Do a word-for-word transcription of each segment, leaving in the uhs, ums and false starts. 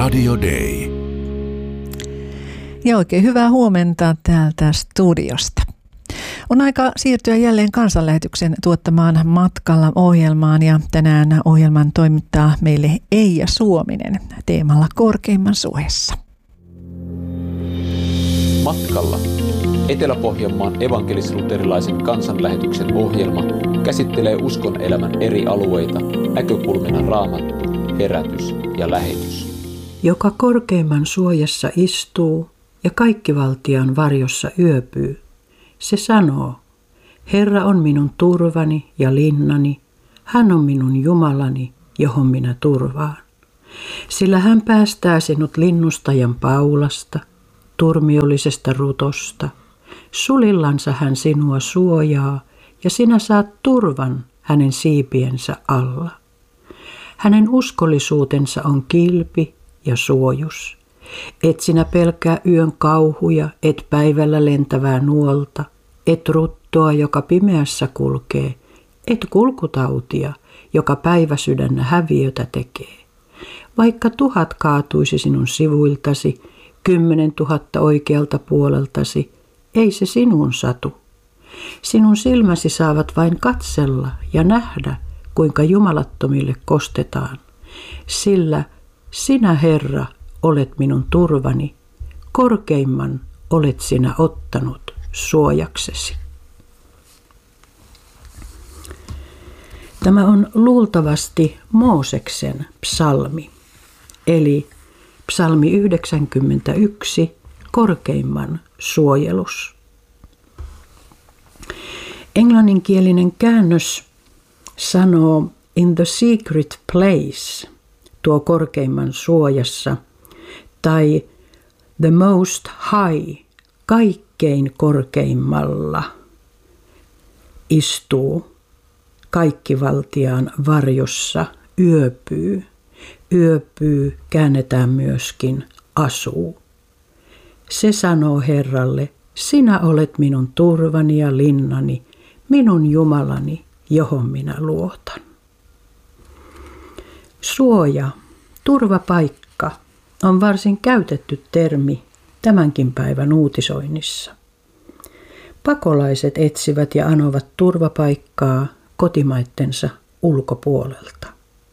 Radio Day. Ja oikein hyvää huomenta täältä studiosta. On aika siirtyä jälleen kansanlähetyksen tuottamaan Matkalla ohjelmaan ja tänään ohjelman toimittaa meille Eija Suominen teemalla Korkeimman suojassa. Matkalla. Etelä-Pohjanmaan evankelis-luterilaisen kansanlähetyksen ohjelma käsittelee uskon elämän eri alueita näkökulmina Raamattu, herätys ja lähetys. Joka korkeimman suojassa istuu ja kaikkivaltiaan varjossa yöpyy, se sanoo, Herra on minun turvani ja linnani, hän on minun Jumalani, johon minä turvaan. Sillä hän päästää sinut linnustajan paulasta, turmiollisesta rutosta. Sulillansa hän sinua suojaa ja sinä saat turvan hänen siipiensä alla. Hänen uskollisuutensa on kilpi ja suojus. Et sinä pelkää yön kauhuja, et päivällä lentävää nuolta, et ruttoa, joka pimeässä kulkee, et kulkutautia, joka päiväsydännä häviötä tekee. Vaikka tuhat kaatuisi sinun sivuiltasi, kymmenen tuhatta oikealta puoleltasi, ei se sinuun satu. Sinun silmäsi saavat vain katsella ja nähdä, kuinka jumalattomille kostetaan, sillä sinä, Herra, olet minun turvani, korkeimman olet sinä ottanut suojaksesi. Tämä on luultavasti Mooseksen psalmi, eli psalmi yhdeksänkymmentäyksi, korkeimman suojelus. Englanninkielinen käännös sanoo in the secret place, tuo korkeimman suojassa, tai the most high, kaikkein korkeimmalla, istuu, kaikkivaltiaan varjossa yöpyy. Yöpyy käännetään myöskin asuu. Se sanoo Herralle, sinä olet minun turvani ja linnani, minun Jumalani, johon minä luotan. Suoja, turvapaikka on varsin käytetty termi tämänkin päivän uutisoinnissa. Pakolaiset etsivät ja anovat turvapaikkaa kotimaittensa ulkopuolelta.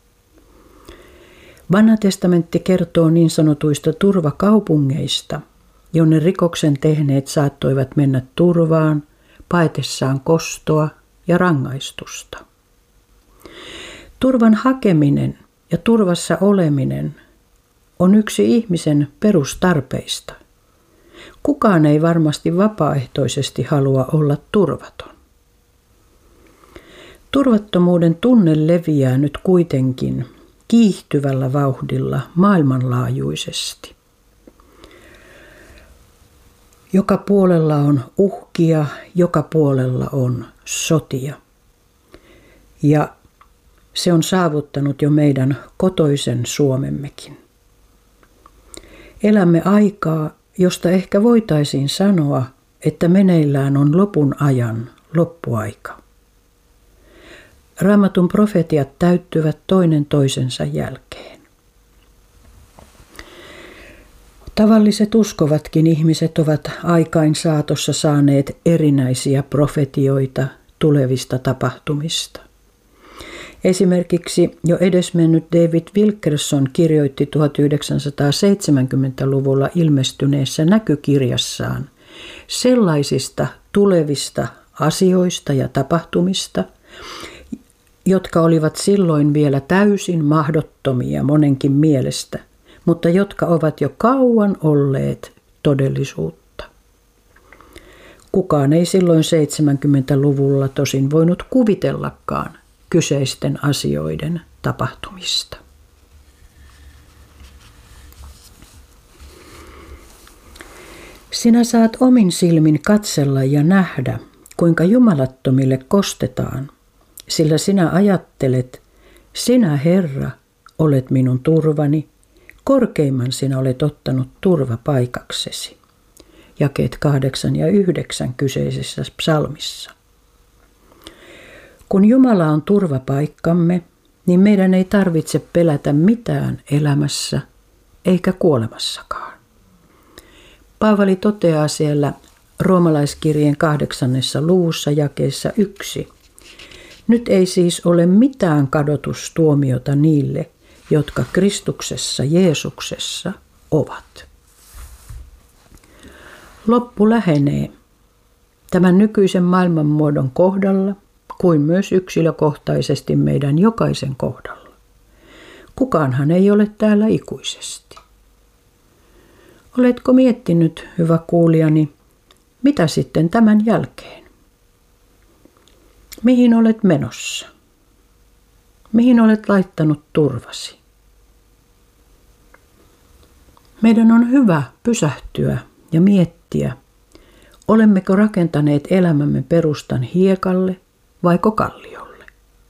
Vanha testamentti kertoo niin sanotuista turvakaupungeista, jonne rikoksen tehneet saattoivat mennä turvaan paetessaan kostoa ja rangaistusta. Turvan hakeminen ja turvassa oleminen on yksi ihmisen perustarpeista. Kukaan ei varmasti vapaaehtoisesti halua olla turvaton. Turvattomuuden tunne leviää nyt kuitenkin kiihtyvällä vauhdilla maailmanlaajuisesti. Joka puolella on uhkia, joka puolella on sotia. Ja se on saavuttanut jo meidän kotoisen Suomemmekin. Elämme aikaa, josta ehkä voitaisiin sanoa, että meneillään on lopun ajan loppuaika. Raamatun profetiat täyttyvät toinen toisensa jälkeen. Tavalliset uskovatkin ihmiset ovat aikain saatossa saaneet erinäisiä profetioita tulevista tapahtumista. Esimerkiksi jo edesmennyt David Wilkerson kirjoitti tuhatyhdeksänsataaseitsemänkymmentäluvulla ilmestyneessä näkykirjassaan sellaisista tulevista asioista ja tapahtumista, jotka olivat silloin vielä täysin mahdottomia monenkin mielestä, mutta jotka ovat jo kauan olleet todellisuutta. Kukaan ei silloin seitsemänkymmentäluvulla tosin voinut kuvitellakaan kyseisten asioiden tapahtumista. Sinä saat omin silmin katsella ja nähdä, kuinka jumalattomille kostetaan, sillä sinä ajattelet, sinä Herra, olet minun turvani, korkeimman sinä olet ottanut turvapaikaksesi. Jakeet kahdeksan ja yhdeksän kyseisessä psalmissa. Kun Jumala on turvapaikkamme, niin meidän ei tarvitse pelätä mitään elämässä eikä kuolemassakaan. Paavali toteaa siellä roomalaiskirjeen kahdeksannessa luvussa jakeessa yksi. Nyt ei siis ole mitään kadotustuomiota niille, jotka Kristuksessa Jeesuksessa ovat. Loppu lähenee tämän nykyisen maailmanmuodon kohdalla kuin myös yksilökohtaisesti meidän jokaisen kohdalla. Kukaanhan ei ole täällä ikuisesti. Oletko miettinyt, hyvä kuulijani, mitä sitten tämän jälkeen? Mihin olet menossa? Mihin olet laittanut turvasi? Meidän on hyvä pysähtyä ja miettiä, olemmeko rakentaneet elämämme perustan hiekalle vaiko kalliolle.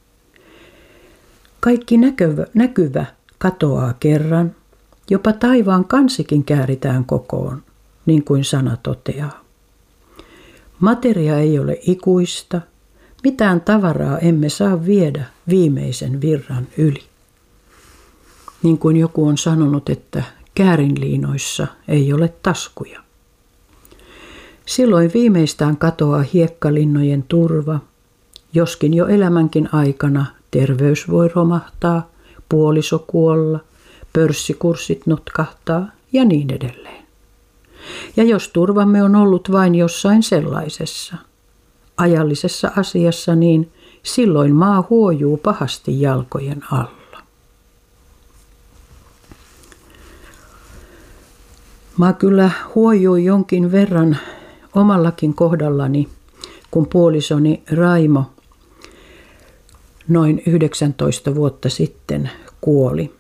Kaikki näkyvä, näkyvä katoaa kerran, jopa taivaan kansikin kääritään kokoon, niin kuin sana toteaa. Materia ei ole ikuista, mitään tavaraa emme saa viedä viimeisen virran yli. Niin kuin joku on sanonut, että käärinliinoissa ei ole taskuja. Silloin viimeistään katoaa hiekkalinnojen turva, joskin jo elämänkin aikana terveys voi romahtaa, puoliso kuolla, pörssikurssit notkahtaa ja niin edelleen. Ja jos turvamme on ollut vain jossain sellaisessa, ajallisessa asiassa, niin silloin maa huojuu pahasti jalkojen alla. Maa kyllä huojui jonkin verran omallakin kohdallani, kun puolisoni Raimo noin yhdeksäntoista vuotta sitten kuoli.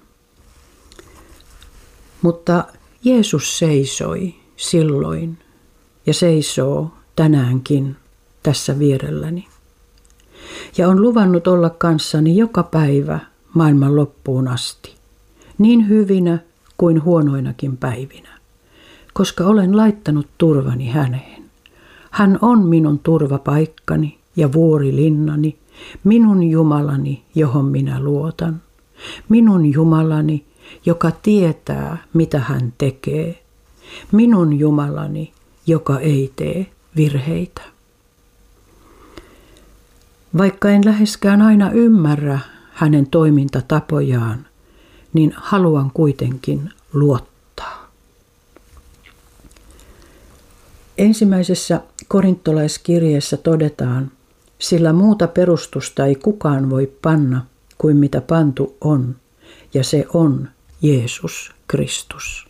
Mutta Jeesus seisoi silloin ja seisoo tänäänkin tässä vierelläni. Ja on luvannut olla kanssani joka päivä maailman loppuun asti, niin hyvinä kuin huonoinakin päivinä, koska olen laittanut turvani häneen. Hän on minun turvapaikkani ja vuorilinnani, minun Jumalani, johon minä luotan. Minun Jumalani, joka tietää, mitä hän tekee. Minun Jumalani, joka ei tee virheitä. Vaikka en läheskään aina ymmärrä hänen toimintatapojaan, niin haluan kuitenkin luottaa. Ensimmäisessä korintolaiskirjeessä todetaan, sillä muuta perustusta ei kukaan voi panna kuin mitä pantu on, ja se on Jeesus Kristus.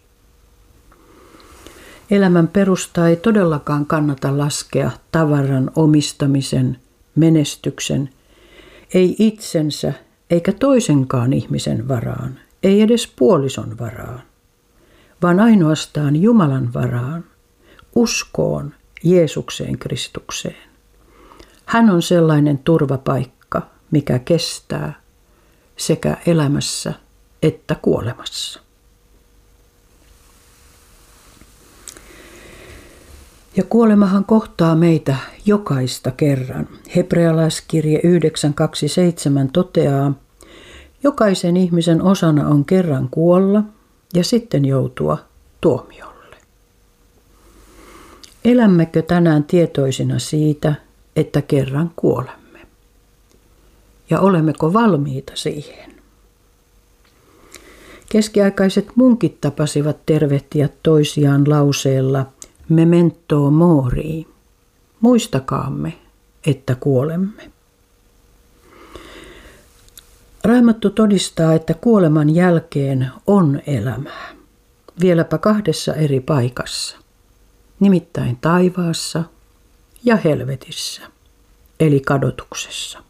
Elämän perusta ei todellakaan kannata laskea tavaran omistamisen, menestyksen, ei itsensä eikä toisenkaan ihmisen varaan, ei edes puolison varaan, vaan ainoastaan Jumalan varaan, uskoon Jeesukseen Kristukseen. Hän on sellainen turvapaikka, mikä kestää sekä elämässä että kuolemassa. Ja kuolemahan kohtaa meitä jokaista kerran. Hebrealaiskirje yhdeksän kaksikymmentäseitsemän toteaa, jokaisen ihmisen osana on kerran kuolla ja sitten joutua tuomiolle. Elämmekö tänään tietoisina siitä, että kerran kuolemme? Ja olemmeko valmiita siihen? Keskiaikaiset munkit tapasivat tervehtiä toisiaan lauseella memento mori. Muistakaamme, että kuolemme. Raamattu todistaa, että kuoleman jälkeen on elämää, vieläpä kahdessa eri paikassa, nimittäin taivaassa ja helvetissä, eli kadotuksessa.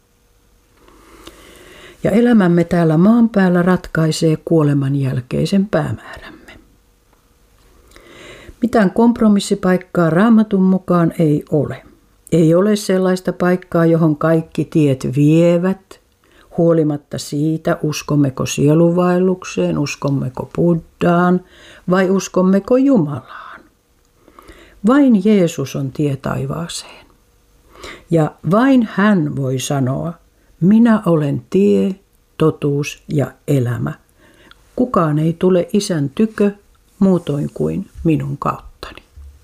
Ja elämämme täällä maan päällä ratkaisee kuoleman jälkeisen päämäärämme. Mitään kompromissipaikkaa Raamatun mukaan ei ole. Ei ole sellaista paikkaa, johon kaikki tiet vievät, huolimatta siitä, uskommeko sieluvaellukseen, uskommeko Buddhaan vai uskommeko Jumalaan. Vain Jeesus on tie taivaaseen. Ja vain hän voi sanoa, minä olen tie, totuus ja elämä. Kukaan ei tule Isän tykö muutoin kuin minun kauttani.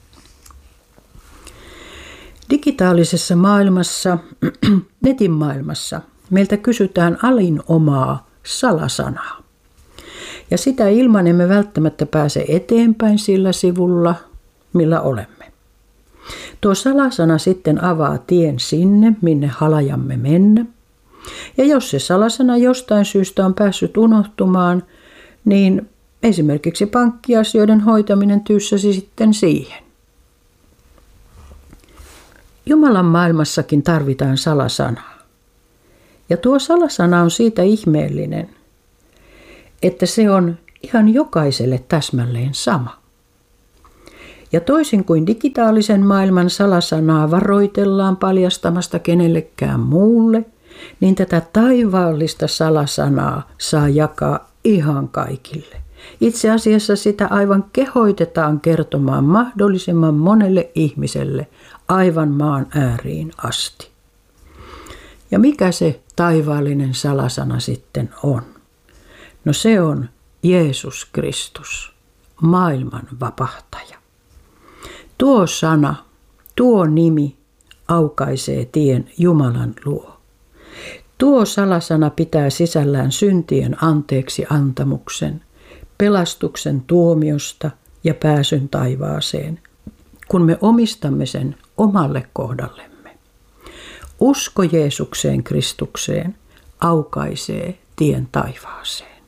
Digitaalisessa maailmassa, netin maailmassa, meiltä kysytään alinomaa salasanaa. Ja sitä ilman emme välttämättä pääse eteenpäin sillä sivulla, millä olemme. Tuo salasana sitten avaa tien sinne, minne halajamme mennä. Ja jos se salasana jostain syystä on päässyt unohtumaan, niin esimerkiksi pankkiasioiden hoitaminen tyssäsi sitten siihen. Jumalan maailmassakin tarvitaan salasanaa. Ja tuo salasana on siitä ihmeellinen, että se on ihan jokaiselle täsmälleen sama. Ja toisin kuin digitaalisen maailman salasanaa varoitellaan paljastamasta kenellekään muulle, niin tätä taivaallista salasanaa saa jakaa ihan kaikille. Itse asiassa sitä aivan kehoitetaan kertomaan mahdollisimman monelle ihmiselle aivan maan ääriin asti. Ja mikä se taivaallinen salasana sitten on? No se on Jeesus Kristus, maailman vapahtaja. Tuo sana, tuo nimi aukaisee tien Jumalan luo. Tuo salasana pitää sisällään syntien anteeksi antamuksen, pelastuksen tuomiosta ja pääsyn taivaaseen, kun me omistamme sen omalle kohdallemme. Usko Jeesukseen Kristukseen aukaisee tien taivaaseen.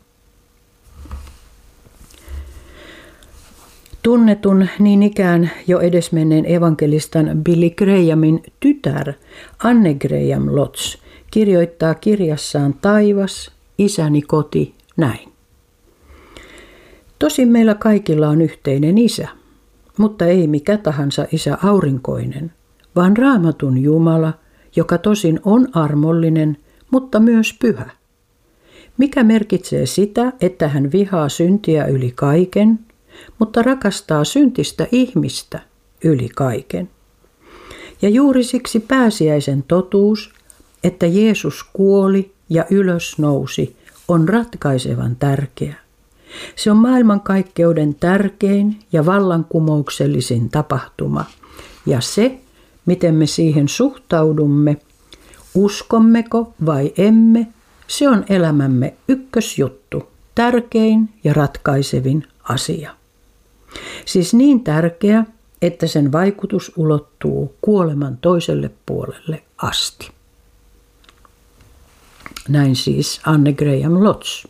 Tunnetun niin ikään jo edesmenneen evankelistan Billy Grahamin tytär Anne Graham Lotz kirjoittaa kirjassaan Taivas, isäni koti näin. Tosin meillä kaikilla on yhteinen isä, mutta ei mikä tahansa isä aurinkoinen, vaan Raamatun Jumala, joka tosin on armollinen, mutta myös pyhä. Mikä merkitsee sitä, että hän vihaa syntiä yli kaiken, mutta rakastaa syntistä ihmistä yli kaiken. Ja juuri siksi pääsiäisen totuus, että Jeesus kuoli ja ylösnousi, on ratkaisevan tärkeä. Se on maailmankaikkeuden tärkein ja vallankumouksellisin tapahtuma. Ja se, miten me siihen suhtaudumme, uskommeko vai emme, se on elämämme ykkösjuttu, tärkein ja ratkaisevin asia. Siis niin tärkeä, että sen vaikutus ulottuu kuoleman toiselle puolelle asti. Näin siis Anne Graham Lotz.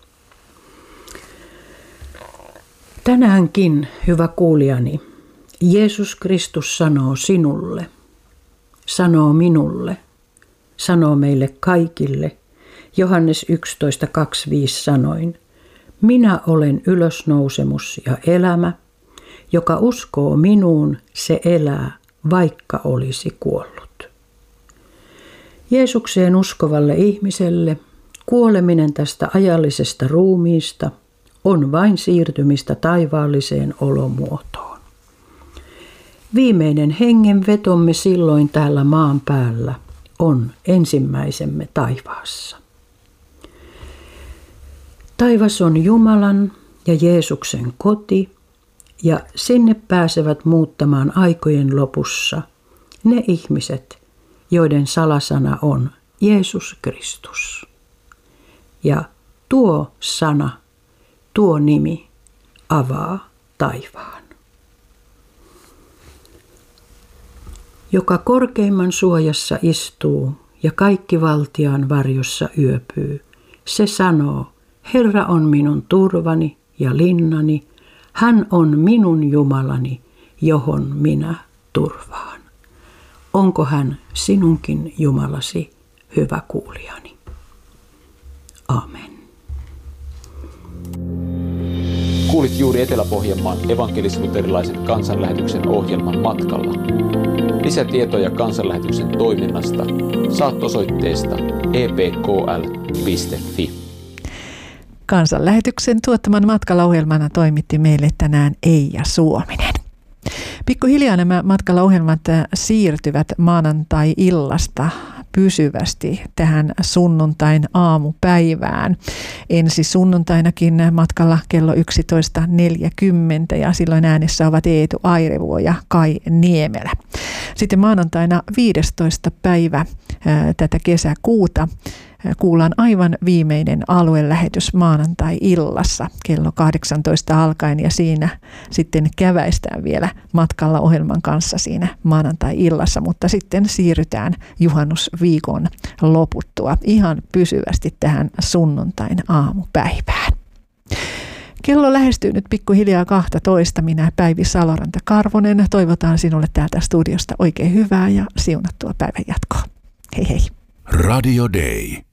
Tänäänkin, hyvä kuulijani, Jeesus Kristus sanoo sinulle, sanoo minulle, sanoo meille kaikille, Johannes yksitoista kaksikymmentäviisi sanoin, minä olen ylösnousemus ja elämä, joka uskoo minuun, se elää, vaikka olisi kuollut. Jeesukseen uskovalle ihmiselle kuoleminen tästä ajallisesta ruumiista on vain siirtymistä taivaalliseen olomuotoon. Viimeinen hengenvetomme silloin täällä maan päällä on ensimmäisemme taivaassa. Taivas on Jumalan ja Jeesuksen koti, ja sinne pääsevät muuttamaan aikojen lopussa ne ihmiset, joiden salasana on Jeesus Kristus. Ja tuo sana, tuo nimi avaa taivaan. Joka korkeimman suojassa istuu ja kaikki valtiaan varjossa yöpyy, se sanoo, Herra on minun turvani ja linnani, hän on minun Jumalani, johon minä turvaan. Onko hän sinunkin Jumalasi, hyvä kuulijani? Amen. Kuulit juuri Etelä-Pohjanmaan evankelis-luterilaisen kansanlähetyksen ohjelman Matkalla. Lisätietoja kansanlähetyksen toiminnasta saat osoitteesta e p k l piste f i. Kansanlähetyksen tuottaman Matkalla-ohjelmana toimitti meille tänään Eija Suominen. Pikkuhiljaa nämä Matkalla-ohjelmat siirtyvät maanantai-illasta pysyvästi tähän sunnuntain aamupäivään. Ensi sunnuntainakin matkalla kello yksitoista neljäkymmentä ja silloin äänessä ovat Eetu Airevuo ja Kai Niemelä. Sitten maanantaina viidestoista päivä ää, tätä kesäkuuta kuullaan aivan viimeinen aluelähetys maanantai-illassa kello kahdeksantoista alkaen ja siinä sitten käväistään vielä matkalla ohjelman kanssa siinä maanantai-illassa, mutta sitten siirrytään juhannusviikon loputtua ihan pysyvästi tähän sunnuntain aamupäivään. Kello lähestyy nyt pikkuhiljaa kaksitoista. Minä Päivi Saloranta-Karvonen toivotaan sinulle täältä studiosta oikein hyvää ja siunattua päivän jatkoa. Hei hei. Radio Day.